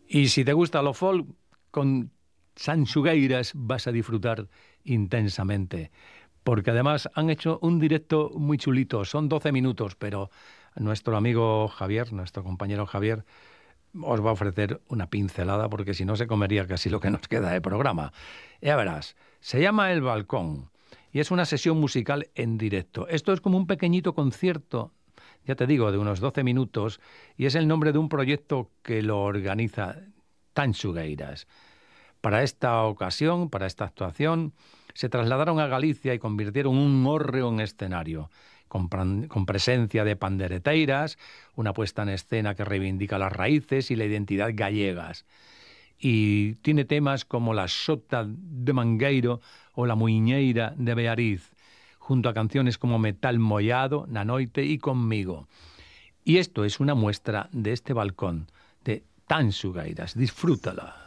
Y si te gusta lo folk, con Sanxugueiras vas a disfrutar intensamente. Porque además han hecho un directo muy chulito, son 12 minutos, pero nuestro amigo Javier, nuestro compañero Javier, os va a ofrecer una pincelada porque si no se comería casi lo que nos queda de programa. Ya verás, se llama El Balcón y es una sesión musical en directo. Esto es como un pequeñito concierto, ya te digo, de unos 12 minutos y es el nombre de un proyecto que lo organiza Tanxugueiras. Para esta ocasión, para esta actuación, se trasladaron a Galicia y convirtieron un hórreo en escenario, con presencia de pandereteiras, una puesta en escena que reivindica las raíces y la identidad gallegas. Y tiene temas como la Xota de Mangueiro o la Muiñeira de Beariz, junto a canciones como Metal Mollado, Na Noite y Conmigo. Y esto es una muestra de este balcón de Tanxugueiras. Disfrútala.